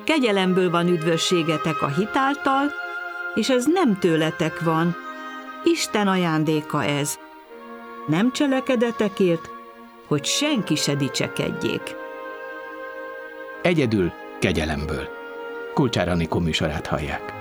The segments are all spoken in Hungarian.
kegyelemből van üdvösségetek a hit által, és ez nem tőletek van, Isten ajándéka ez. Nem cselekedetekért, hogy senki se dicsekedjék. Egyedül kegyelemből. Kulcsár Anikó műsorát hallják.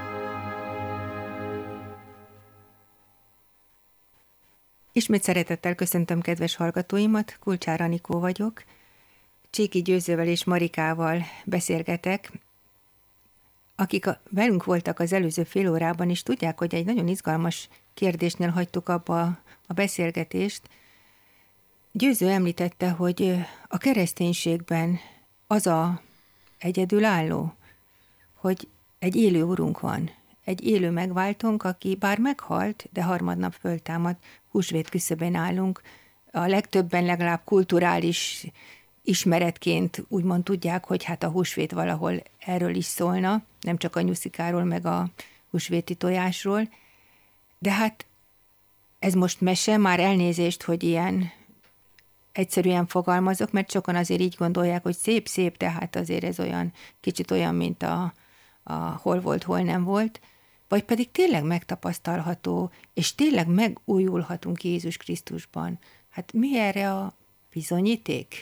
Ismét szeretettel köszöntöm kedves hallgatóimat, Kulcsár Anikó vagyok. Cséki Győzővel és Marikával beszélgetek, akik velünk voltak az előző fél órában, és tudják, hogy egy nagyon izgalmas kérdésnél hagytuk abba a beszélgetést. Győző említette, hogy a kereszténységben az a egyedülálló, hogy egy élő urunk van, egy élő megváltónk, aki bár meghalt, de harmadnap föltámad, húsvét küszöbén állunk. A legtöbben legalább kulturális ismeretként úgymond tudják, hogy hát a húsvét valahol erről is szólna, nem csak a nyuszikáról, meg a húsvéti tojásról. De hát ez most mese, már elnézést, hogy ilyen egyszerűen fogalmazok, mert sokan azért így gondolják, hogy szép, de hát azért ez olyan, kicsit olyan, mint a hol volt, hol nem volt, vagy pedig tényleg megtapasztalható, és tényleg megújulhatunk Jézus Krisztusban. Hát mi erre a bizonyíték?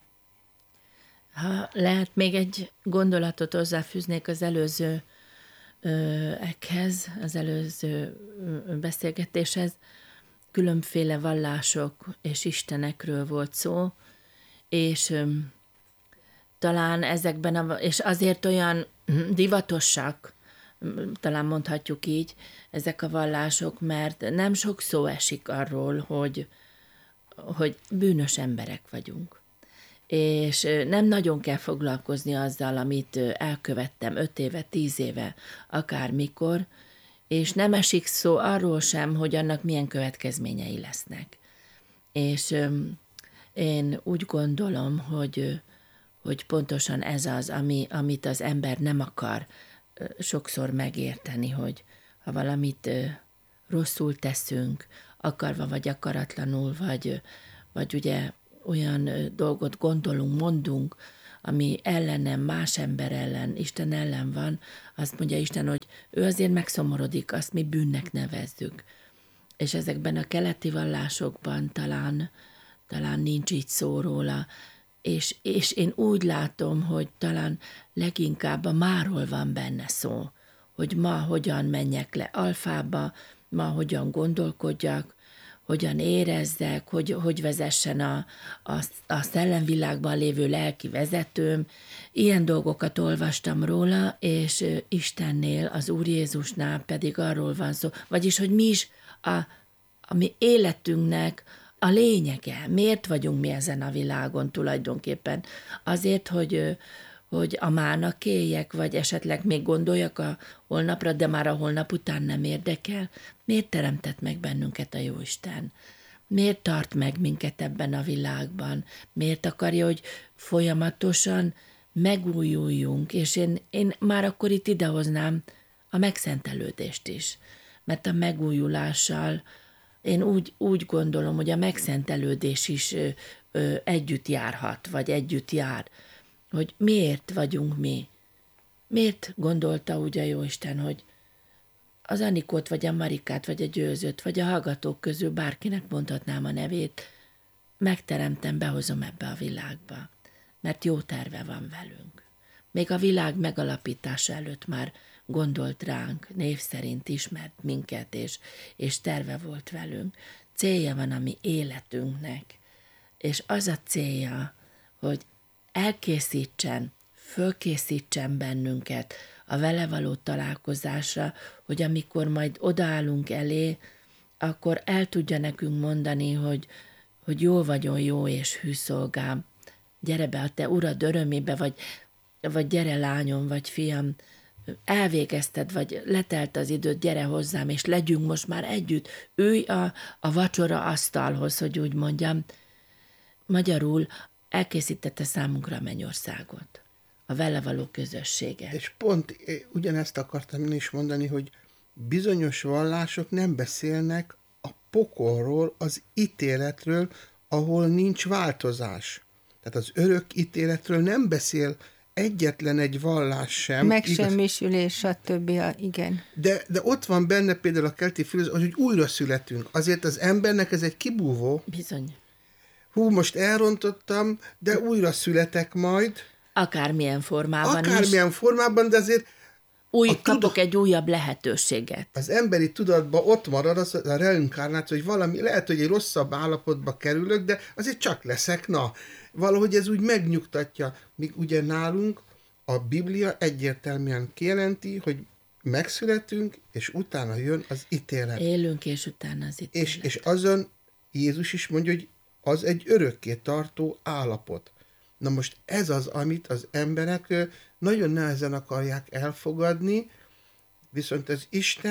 Ha lehet, még egy gondolatot hozzáfűznék az előző az előző beszélgetéshez. Különféle vallások és istenekről volt szó, és talán ezekben, és azért olyan divatosak, talán mondhatjuk így, ezek a vallások, mert nem sok szó esik arról, hogy bűnös emberek vagyunk. És nem nagyon kell foglalkozni azzal, amit elkövettem 5 éve, 10 éve, akármikor, és nem esik szó arról sem, hogy annak milyen következményei lesznek. És én úgy gondolom, hogy pontosan ez az, amit az ember nem akar sokszor megérteni, hogy ha valamit rosszul teszünk, akarva vagy akaratlanul, vagy ugye olyan dolgot gondolunk, mondunk, ami ellenem, más ember ellen, Isten ellen van, azt mondja Isten, hogy ő azért megszomorodik, azt mi bűnnek nevezzük. És ezekben a keleti vallásokban talán nincs így szó róla, és én úgy látom, hogy talán leginkább a máról van benne szó, hogy ma hogyan menjek le alfába, ma hogyan gondolkodjak, hogyan érezzek, hogy vezessen a szellemvilágban lévő lelki vezetőm. Ilyen dolgokat olvastam róla, és Istennél, az Úr Jézusnál pedig arról van szó, vagyis, hogy mi is a mi életünknek a lényege. Miért vagyunk mi ezen a világon tulajdonképpen? Azért, hogy a mának éljek, vagy esetleg még gondoljak a holnapra, de már a holnap után nem érdekel. Miért teremtett meg bennünket a Jóisten? Miért tart meg minket ebben a világban? Miért akarja, hogy folyamatosan megújuljunk? És én már akkor itt idehoznám a megszentelődést is. Mert a megújulással én úgy gondolom, hogy a megszentelődés is együtt járhat, vagy együtt jár. Hogy miért vagyunk mi? Miért gondolta úgy a Jóisten, hogy az Anikót, vagy a Marikát, vagy a Győzőt, vagy a hallgatók közül bárkinek mondhatnám a nevét, megteremtem, behozom ebbe a világba, mert jó terve van velünk. Még a világ megalapítása előtt már gondolt ránk, név szerint ismert minket, és terve volt velünk. Célja van a mi életünknek, és az a célja, hogy fölkészítsen bennünket a vele való találkozásra, hogy amikor majd odaállunk elé, akkor el tudja nekünk mondani, hogy jó vagyon, jó és hű szolgám, gyere be a te urad örömébe, vagy gyere lányom, vagy fiam, elvégezted, vagy letelt az időt, gyere hozzám, és legyünk most már együtt, ülj a vacsora asztalhoz, hogy úgy mondjam. Magyarul elkészítette számunkra a mennyországot, a vele való közösséget. És pont ugyanezt akartam én is mondani, hogy bizonyos vallások nem beszélnek a pokolról, az ítéletről, ahol nincs változás. Tehát az örök ítéletről nem beszél egyetlen egy vallás sem. Megsemmisülés, stb. Igen. De ott van benne például a kelti filozófia, hogy újra születünk. Azért az embernek ez egy kibúvó. Bizony. Hú, most elrontottam, de újra születek majd. Akármilyen formában Akármilyen formában, de azért kapok egy újabb lehetőséget. az emberi tudatban ott marad az a reinkarnáció, hogy valami, lehet, hogy egy rosszabb állapotba kerülök, de azért csak leszek, valahogy ez úgy megnyugtatja. Míg ugye nálunk a Biblia egyértelműen kijelenti, hogy megszületünk, és utána jön az ítélet. Élünk, és utána az ítélet. És azon Jézus is mondja, hogy az egy örökké tartó állapot. Na most ez az, amit az emberek nagyon nehezen akarják elfogadni, viszont az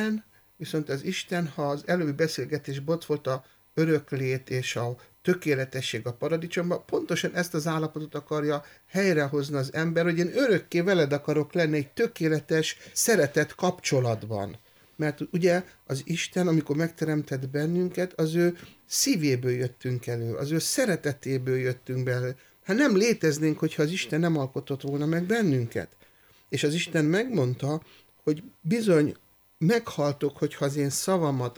Isten, ha az előbbi beszélgetésben ott volt a öröklét és a tökéletesség a paradicsomban, pontosan ezt az állapotot akarja helyrehozni az ember, hogy én örökké veled akarok lenni egy tökéletes, szeretett kapcsolatban. Mert ugye az Isten, amikor megteremtett bennünket, az ő szívéből jöttünk elő, az ő szeretetéből jöttünk be elő. Hát nem léteznénk, hogyha az Isten nem alkotott volna meg bennünket. És az Isten megmondta, hogy bizony meghaltok, hogyha az én szavamat,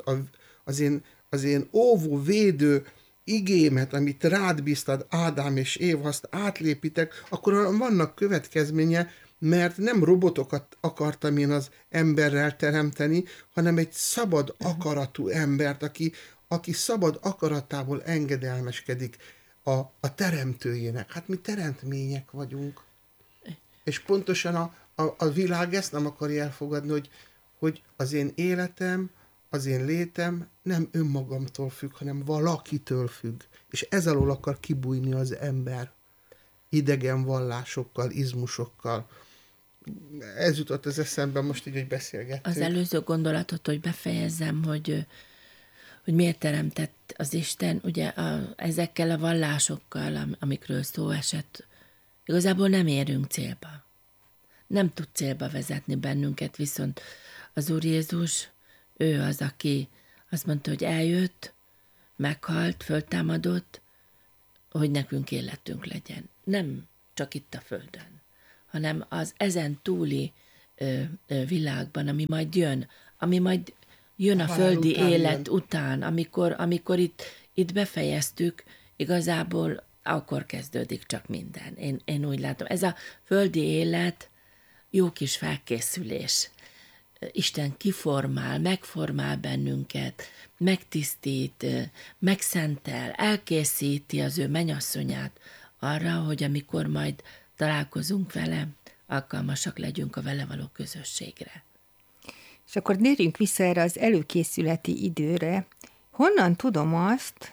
az én óvó, védő igémet, amit rád bíztad Ádám és Éva, azt átlépitek, akkor vannak következménye, mert nem robotokat akartam én az emberrel teremteni, hanem egy szabad akaratú embert, aki szabad akaratából engedelmeskedik a teremtőjének. Hát mi teremtmények vagyunk. És pontosan a világ ezt nem akarja elfogadni, hogy az én életem, az én létem nem önmagamtól függ, hanem valakitől függ. És ez alól akar kibújni az ember. Idegen vallásokkal, izmusokkal. Ez jutott az eszembe most így, hogy beszélgettünk. Az előző gondolatot, hogy befejezzem, hogy miért teremtett az Isten, ugye ezekkel a vallásokkal, amikről szó esett, igazából nem érünk célba. Nem tud célba vezetni bennünket, viszont az Úr Jézus, ő az, aki azt mondta, hogy eljött, meghalt, föltámadott, hogy nekünk életünk legyen. Nem csak itt a Földön, hanem az ezen túli világban, ami majd jön a földi élet után, amikor itt befejeztük, igazából akkor kezdődik csak minden. Én úgy látom. Ez a földi élet jó kis felkészülés. Isten kiformál, megformál bennünket, megtisztít, megszentel, elkészíti az ő mennyasszonyát arra, hogy amikor majd találkozunk vele, alkalmasak legyünk a vele való közösségre. És akkor térjünk vissza erre az előkészületi időre. Honnan tudom azt,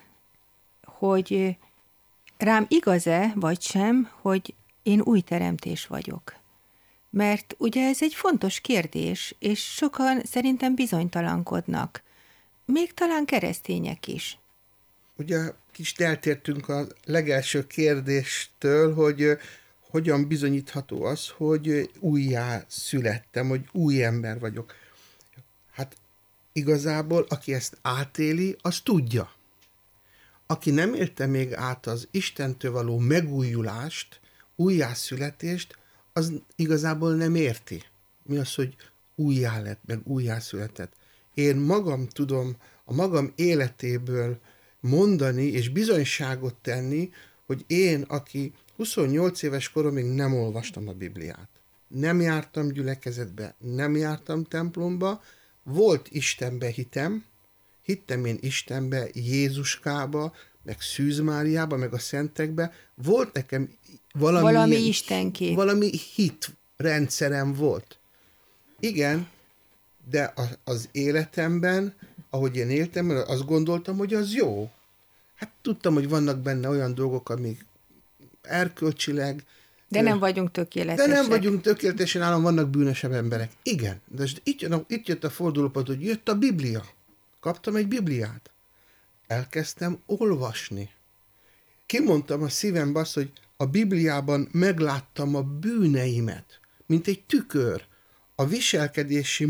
hogy rám igaz-e, vagy sem, hogy én új teremtés vagyok? Mert ugye ez egy fontos kérdés, és sokan szerintem bizonytalankodnak. Még talán keresztények is. Ugye kicsit eltértünk a legelső kérdéstől, hogy hogyan bizonyítható az, hogy újjá születtem, hogy új ember vagyok. Hát igazából, aki ezt átéli, az tudja. Aki nem élte még át az Istentől való megújulást, újjászületést, az igazából nem érti. Mi az, hogy újjá lett, meg újjászületett. Én magam tudom a magam életéből mondani és bizonyságot tenni, hogy én, aki 28 éves koromig nem olvastam a Bibliát, nem jártam gyülekezetbe, nem jártam templomba, volt Istenbe hittem én Istenbe, Jézuskába, meg Szűz Máriába, meg a szentekbe, volt nekem valami istenkép. Valami hitrendszerem volt. Igen, de az életemben, ahogy én éltem, azt gondoltam, hogy az jó. Hát tudtam, hogy vannak benne olyan dolgok, amik erkölcsileg... De nem vagyunk tökéletesek. De nem vagyunk tökéletesen, állam vannak bűnösebb emberek. Igen, de itt jött a fordulópont, hogy jött a Biblia. Kaptam egy Bibliát. Elkezdtem olvasni. Kimondtam a szívembe azt, hogy a Bibliában megláttam a bűneimet, mint egy tükör. A viselkedési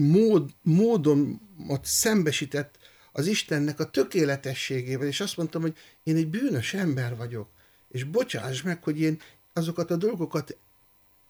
módomat szembesített az Istennek a tökéletességével, és azt mondtam, hogy én egy bűnös ember vagyok, és bocsáss meg, hogy én azokat a dolgokat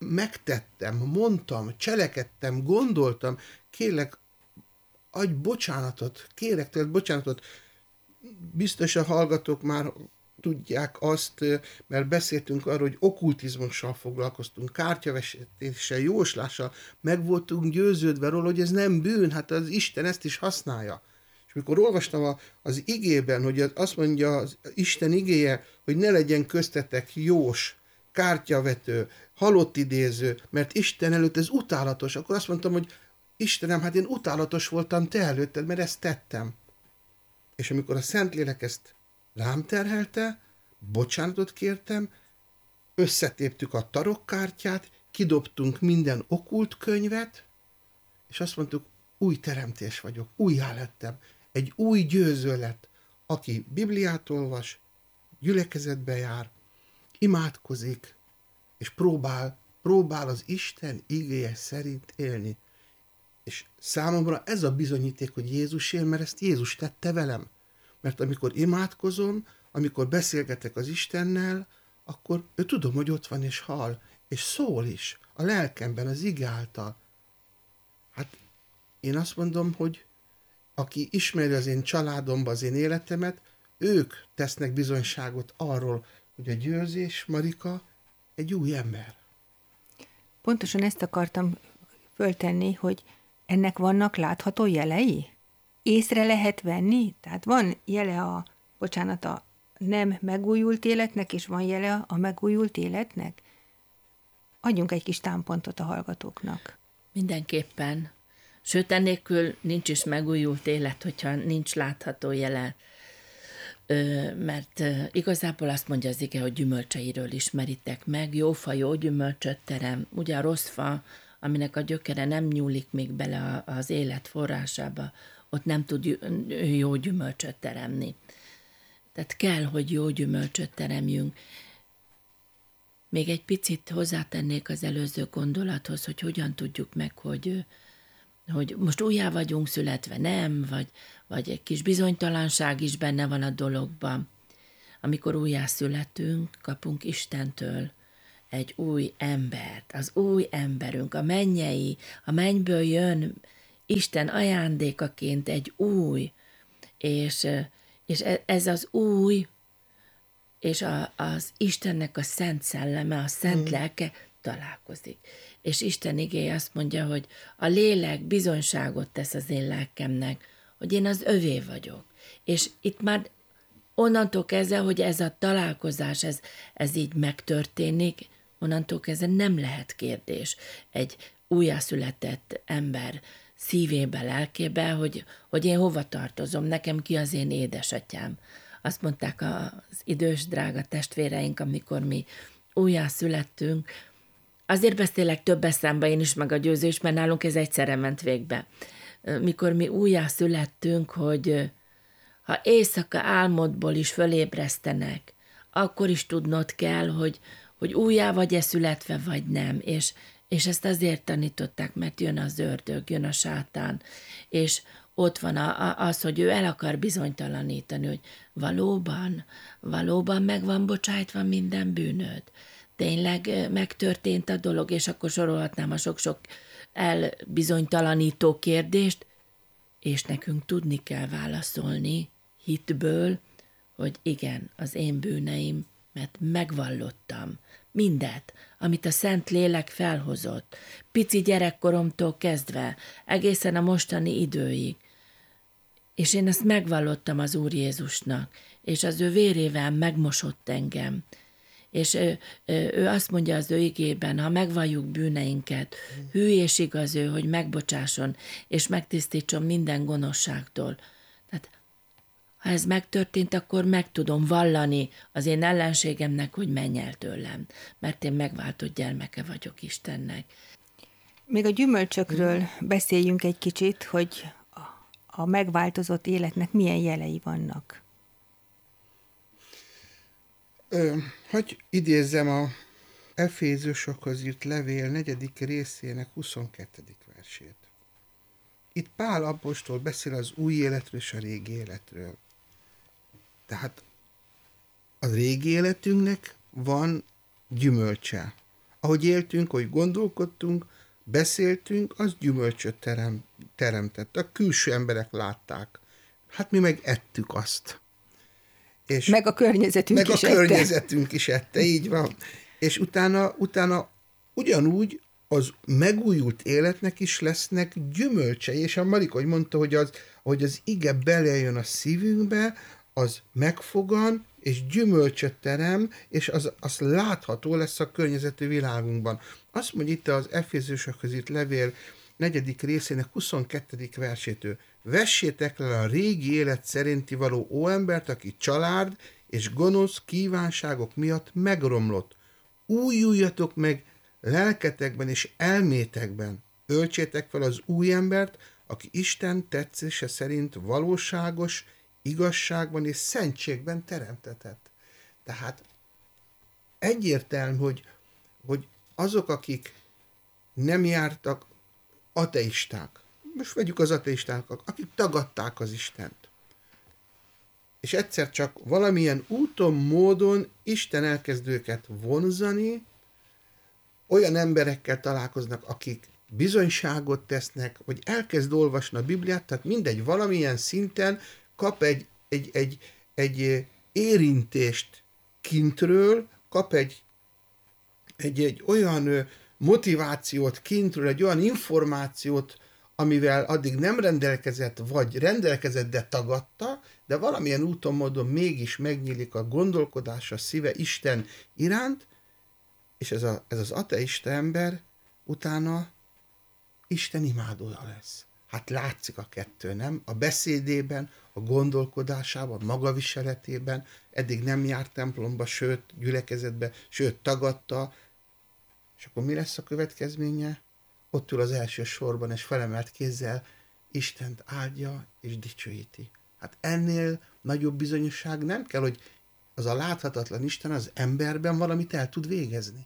megtettem, mondtam, cselekedtem, gondoltam, kérlek, adj bocsánatot, kérek tőled bocsánatot. Biztos a hallgatók már tudják azt, mert beszéltünk arról, hogy okkultizmussal foglalkoztunk, kártyaveséssel, jóslással, meg voltunk győződve róla, hogy ez nem bűn, hát az Isten ezt is használja. És mikor olvastam az igében, hogy azt mondja az Isten igéje, hogy ne legyen köztetek jós, kártyavető, halottidéző, mert Isten előtt ez utálatos, akkor azt mondtam, hogy Istenem, hát én utálatos voltam te előtted, mert ezt tettem. És amikor a Szentlélek ezt rám terhelte, bocsánatot kértem, összetéptük a tarokkártyát, kidobtunk minden okkult könyvet, és azt mondtuk, új teremtés vagyok, újjá lettem. Egy új győző lett, aki Bibliát olvas, gyülekezetbe jár, imádkozik, és próbál az Isten igéje szerint élni. És számomra ez a bizonyíték, hogy Jézus él, mert ezt Jézus tette velem. Mert amikor imádkozom, amikor beszélgetek az Istennel, akkor ő tudom, hogy ott van és hall, és szól is a lelkemben, az ige által. Hát én azt mondom, hogy aki ismeri az én családomba az én életemet, ők tesznek bizonyságot arról, hogy a Győzés Marika egy új ember. Pontosan ezt akartam föltenni, hogy ennek vannak látható jelei? Észre lehet venni? Tehát van jele a nem megújult életnek, és van jele a megújult életnek? Adjunk egy kis támpontot a hallgatóknak. Mindenképpen. Sőt, ennélkül nincs is megújult élet, hogyha nincs látható jele. Mert igazából azt mondja az ige, hogy gyümölcseiről ismeritek meg, jó fa jó gyümölcsöt terem. Ugye a rossz fa, aminek a gyökere nem nyúlik még bele az élet forrásába, ott nem tud jó gyümölcsöt teremni. Tehát kell, hogy jó gyümölcsöt teremjünk. Még egy picit hozzátennék az előző gondolathoz, hogy hogyan tudjuk meg, hogy most újjá vagyunk születve, nem, vagy egy kis bizonytalanság is benne van a dologban. Amikor újjá születünk, kapunk Istentől egy új embert, az új emberünk, a mennyei, a mennyből jön Isten ajándékaként egy új, és ez az új, és az Istennek a szent szelleme, a szent lelke találkozik. És Isten igéje azt mondja, hogy a lélek bizonyságot tesz az én lelkemnek, hogy én az övé vagyok. És itt már onnantól kezdve, hogy ez a találkozás, ez így megtörténik, onnantól kezdve nem lehet kérdés egy újjászületett ember szívébe, lelkébe, hogy én hova tartozom, nekem ki az én édesatyám. Azt mondták az idős, drága testvéreink, amikor mi újjászülettünk. Azért beszélek több eszembe én is, meg a Győző is, mert nálunk ez egyszerre ment végbe. Mikor mi újjászülettünk, hogy ha éjszaka álmodból is fölébresztenek, akkor is tudnod kell, hogy újjá vagy-e születve, vagy nem. És ezt azért tanították, mert jön az ördög, jön a sátán, és ott van az, hogy ő el akar bizonytalanítani, hogy valóban meg van bocsájtva minden bűnöd. Tényleg megtörtént a dolog, és akkor sorolhatnám a sok-sok elbizonytalanító kérdést, és nekünk tudni kell válaszolni hitből, hogy igen, az én bűneim, mert megvallottam mindet, amit a Szent Lélek felhozott, pici gyerekkoromtól kezdve, egészen a mostani időig. És én ezt megvallottam az Úr Jézusnak, és az ő vérével megmosott engem. És ő azt mondja az ő igében, ha megvalljuk bűneinket, hű és igaz ő, hogy megbocsásson, és megtisztítson minden gonoszságtól. Tehát ha ez megtörtént, akkor meg tudom vallani az én ellenségemnek, hogy menj el tőlem, mert én megváltott gyermeke vagyok Istennek. Még a gyümölcsökről beszéljünk egy kicsit, hogy a megváltozott életnek milyen jelei vannak. Hogy idézzem a Efézusokhoz írt levél 4. részének 22. versét. Itt Pál apostol beszél az új életről és a régi életről. Tehát a régi életünknek van gyümölcse. ahogy éltünk, ahogy gondolkodtunk, beszéltünk, az gyümölcsöt teremtett. A külső emberek látták. Hát mi meg ettük azt. És meg a környezetünk is ette. környezetünk is ette, így van. És utána ugyanúgy az megújult életnek is lesznek gyümölcsei, és a Marika, hogy mondta, hogy az ige belejön a szívünkbe, az megfogan, és gyümölcsöt terem, és az látható lesz a környezeti világunkban. Azt mondja itt az Efézusokhoz írt levél 4. részének 22. versétől. Vessétek le a régi élet szerinti való óembert, aki család és gonosz kívánságok miatt megromlott. Újuljatok meg lelketekben és elmétekben. Öltsétek fel az új embert, aki Isten tetszése szerint valóságos, igazságban és szentségben teremtetett. Tehát egyértelmű, hogy azok, akik nem jártak, ateisták, most vegyük az ateistákat, akik tagadták az Istent, és egyszer csak valamilyen úton, módon Isten elkezd őket vonzani, olyan emberekkel találkoznak, akik bizonyságot tesznek, vagy elkezd olvasni a Bibliát, tehát mindegy, valamilyen szinten kap egy érintést kintről, kap egy olyan motivációt kintről, egy olyan információt, amivel addig nem rendelkezett, vagy rendelkezett, de tagadta, de valamilyen úton, módon mégis megnyílik a gondolkodása, a szíve Isten iránt, és ez az ateista ember utána Isten imádója lesz. Hát látszik a kettő, nem? A beszédében, a gondolkodásában, a magaviseletében, eddig nem járt templomba, sőt, gyülekezetbe, sőt, tagadta, és akkor mi lesz a következménye? Ott ül az első sorban, és felemelt kézzel Istent áldja és dicsőíti. Hát ennél nagyobb bizonyosság nem kell, hogy az a láthatatlan Isten az emberben valamit el tud végezni.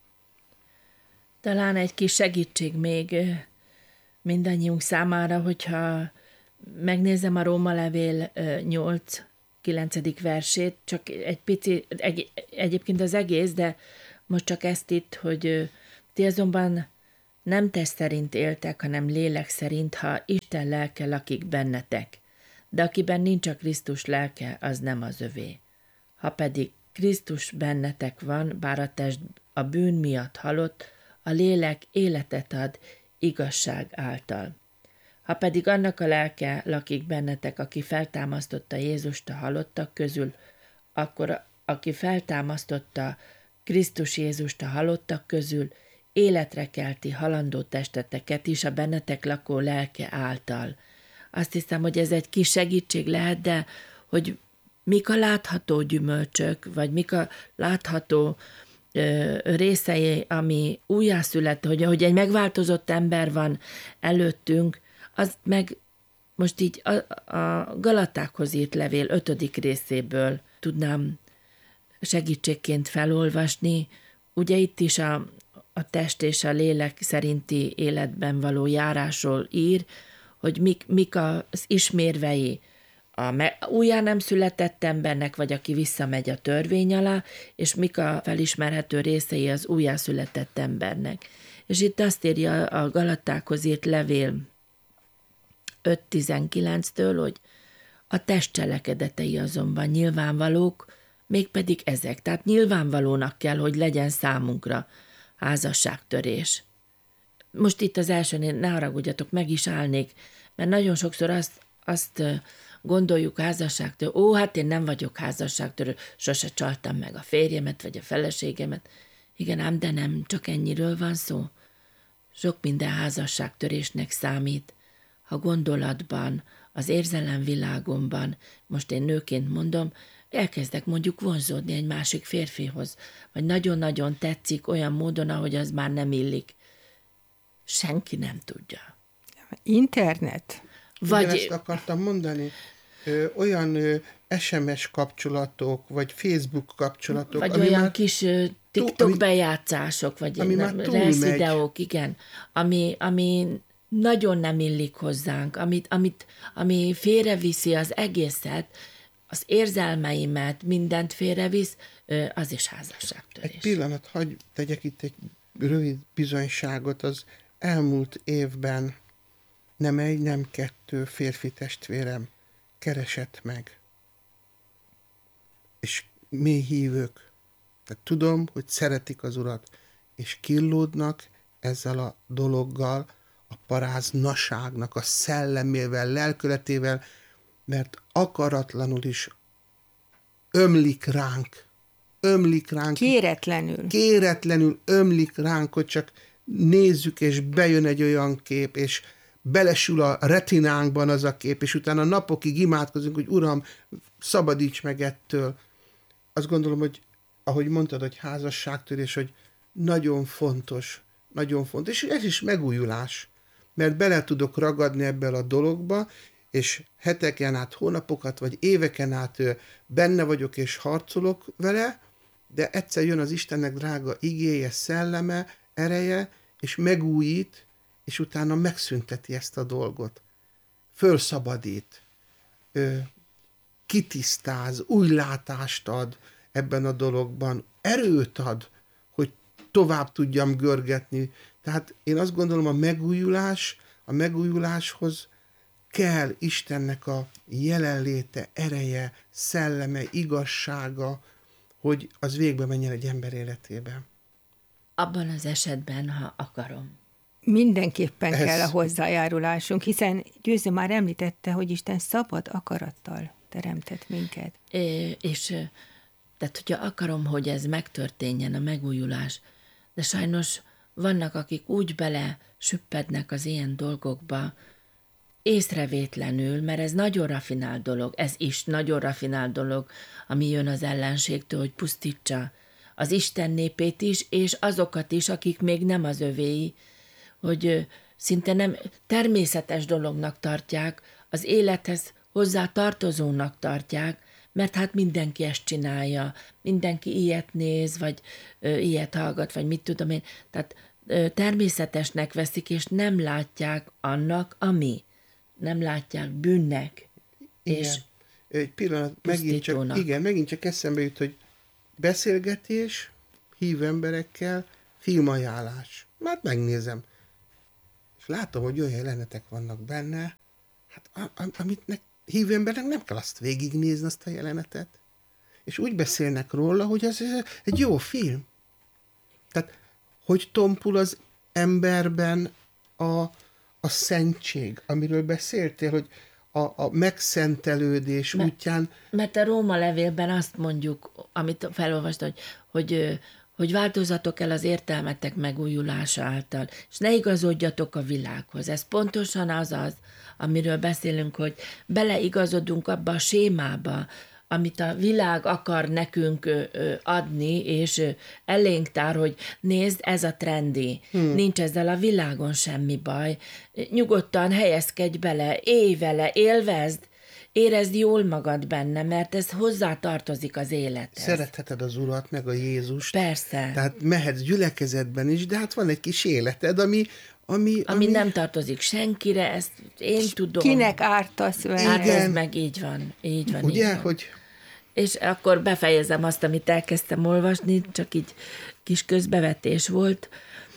Talán egy kis segítség még mindannyiunk számára, hogyha megnézem a Róma levél 8-9. versét, csak egy pici, egyébként az egész, de most csak ezt itt, hogy ti azonban nem test szerint éltek, hanem lélek szerint, ha Isten lelke lakik bennetek. De akiben nincs a Krisztus lelke, az nem az övé. Ha pedig Krisztus bennetek van, bár a test a bűn miatt halott, a lélek életet ad igazság által. Ha pedig annak a lelke lakik bennetek, aki feltámasztotta Jézust a halottak közül, akkor aki feltámasztotta Krisztus Jézust a halottak közül, életre kelti halandó testeteket is a bennetek lakó lelke által. Azt hiszem, hogy ez egy kis segítség lehet, de hogy mik a látható gyümölcsök, vagy mik a látható részei, ami újjászület, hogy egy megváltozott ember van előttünk, az meg most így a Galatákhoz írt levél 5. részéből tudnám segítségként felolvasni. Ugye itt is a test és a lélek szerinti életben való járásról ír, hogy mik az ismérvei újjá nem született embernek, vagy aki visszamegy a törvény alá, és mik a felismerhető részei az újjászületett embernek. És itt azt írja a Galatákhoz írt levél 5.19-től, hogy a test cselekedetei azonban nyilvánvalók, mégpedig ezek. Tehát nyilvánvalónak kell, hogy legyen számunkra házasságtörés. Most itt az elsőnél, ne haragudjatok, meg is állnék, mert nagyon sokszor azt gondoljuk házasságtörő, hát én nem vagyok házasságtörő, sose csaltam meg a férjemet, vagy a feleségemet. Igen ám, de nem csak ennyiről van szó. Sok minden házasságtörésnek számít. Ha gondolatban, az érzelemvilágomban, most én nőként mondom, elkezdek mondjuk vonzódni egy másik férfihoz, vagy nagyon-nagyon tetszik olyan módon, ahogy az már nem illik. Senki nem tudja. Internet? Vagy ezt akartam mondani. Olyan SMS kapcsolatok, vagy Facebook kapcsolatok. Vagy olyan kis TikTok bejátszások, vagy rez videók, igen, ami nagyon nem illik hozzánk, ami félreviszi az egészet, az érzelmeimet, mindent félrevisz, az is házasságtörés. Egy pillanat, hagyj tegyek itt egy rövid bizonyságot. Az elmúlt évben nem egy, nem kettő férfi testvérem keresett meg. És mély hívők. Tehát tudom, hogy szeretik az Urat, és killódnak ezzel a dologgal, a paráznaságnak a szellemével, lelkületével, mert akaratlanul is ömlik ránk. Kéretlenül ömlik ránk, hogy csak nézzük, és bejön egy olyan kép, és belesül a retinánkban az a kép, és utána napokig imádkozunk, hogy Uram, szabadíts meg ettől. Azt gondolom, hogy ahogy mondtad, hogy házasságtörés, hogy nagyon fontos, és ez is megújulás, mert bele tudok ragadni ebből a dologba, és heteken át, hónapokat, vagy éveken át benne vagyok, és harcolok vele, de egyszer jön az Istennek drága igéje, szelleme, ereje, és megújít, és utána megszünteti ezt a dolgot. Fölszabadít, kitisztáz, új látást ad ebben a dologban, erőt ad, hogy tovább tudjam görgetni. Tehát én azt gondolom, a megújuláshoz kell Istennek a jelenléte, ereje, szelleme, igazsága, hogy az végbe menjen egy ember életébe. Abban az esetben, ha akarom. Mindenképpen kell a hozzájárulásunk, hiszen Győző már említette, hogy Isten szabad akarattal teremtett minket. Tehát, hogyha akarom, hogy ez megtörténjen, a megújulás, de sajnos vannak, akik úgy bele süppednek az ilyen dolgokba, észrevétlenül, mert ez nagyon rafinált dolog, ez is nagyon rafinált dolog, ami jön az ellenségtől, hogy pusztítsa az Isten népét is, és azokat is, akik még nem az övéi, hogy szinte nem természetes dolognak tartják, az élethez hozzá tartozónak tartják, mert hát mindenki ezt csinálja, mindenki ilyet néz, vagy ilyet hallgat, vagy mit tudom én, tehát természetesnek veszik, és nem látják annak, ami. Nem látják bűnnek. Igen. És egy pillanat, megint csak eszembe jut, hogy beszélgetés, hívő emberekkel, filmajánlás. Már megnézem. És látom, hogy olyan jelenetek vannak benne, hát amit hívő embernek nem kell azt végignézni, azt a jelenetet. És úgy beszélnek róla, hogy ez egy jó film. Tehát, hogy tompul az emberben a szentség, amiről beszéltél, hogy a megszentelődés útján... Mert a Róma levélben azt mondjuk, amit felolvastam, hogy változatok el az értelmetek megújulása által, és ne igazodjatok a világhoz. Ez pontosan az, amiről beszélünk, hogy beleigazodunk abba a sémába, amit a világ akar nekünk adni, és elénk tár, hogy nézd, ez a trendi. Nincs ezzel a világon semmi baj. Nyugodtan helyezkedj bele, élj vele, élvezd, érezd jól magad benne, mert ez hozzá tartozik az élethez. Szeretheted az Urat, meg a Jézust. Persze. Tehát mehetsz gyülekezetben is, de hát van egy kis életed, ami nem tartozik senkire, ezt én tudom. Kinek ártasz vele? Hát ez meg így van. Ugye, így van. hogy... És akkor befejezem azt, amit elkezdtem olvasni, csak így kis közbevetés volt.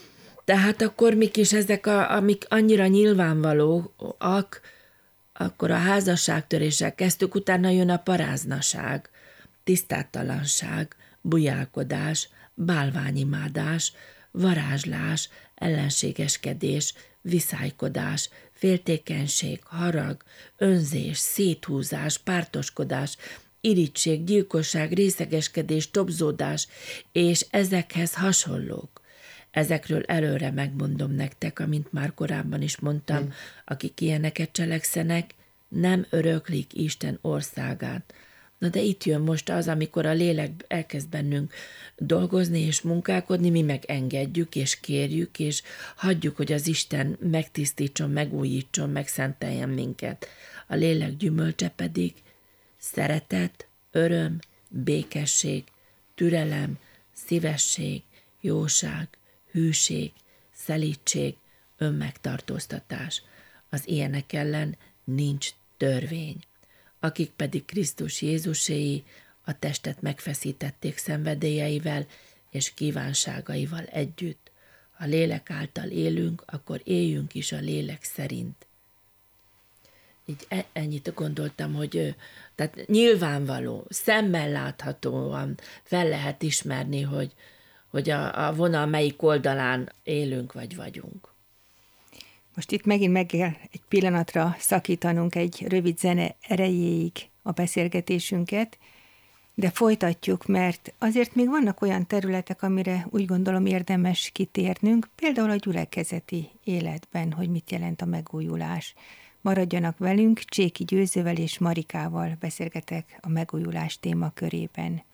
Tehát akkor mik is ezek, amik annyira nyilvánvalóak, akkor a házasságtöréssel kezdtük, utána jön a paráznaság, tisztátalanság, bujálkodás, bálványimádás, varázslás, ellenségeskedés, viszálykodás, féltékenység, harag, önzés, széthúzás, pártoskodás, irigység, gyilkosság, részegeskedés, tobzódás, és ezekhez hasonlók. Ezekről előre megmondom nektek, amint már korábban is mondtam, akik ilyeneket cselekszenek, nem öröklik Isten országát. Na de itt jön most az, amikor a lélek elkezd bennünk dolgozni és munkálkodni, mi meg engedjük és kérjük, és hagyjuk, hogy az Isten megtisztítson, megújítson, megszenteljen minket. A lélek gyümölcse pedig szeretet, öröm, békesség, türelem, szívesség, jóság, hűség, szelídség, önmegtartóztatás. Az ilyenek ellen nincs törvény. Akik pedig Krisztus Jézuséi, a testet megfeszítették szenvedélyeivel és kívánságaival együtt. ha lélek által élünk, akkor éljünk is a lélek szerint. Így ennyit gondoltam, hogy tehát nyilvánvaló, szemmel láthatóan fel lehet ismerni, hogy a vonal melyik oldalán élünk vagy vagyunk. Most itt megint meg kell egy pillanatra szakítanunk egy rövid zene erejéig a beszélgetésünket, de folytatjuk, mert azért még vannak olyan területek, amire úgy gondolom érdemes kitérnünk, például a gyülekezeti életben, hogy mit jelent a megújulás. Maradjanak velünk, Cséki Győzővel és Marikával beszélgetek a megújulás témakörében.